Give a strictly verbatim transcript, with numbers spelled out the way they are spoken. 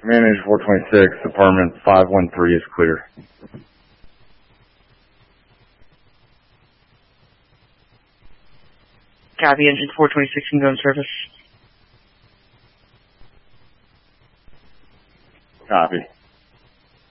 Command Engine four twenty-six, apartment five one three is clear. Copy, Engine four twenty-six can go in service. Copy.